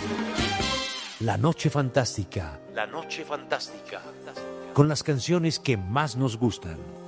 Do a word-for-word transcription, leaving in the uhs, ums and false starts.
La Noche Fantástica. La Noche Fantástica. Con las canciones que más nos gustan.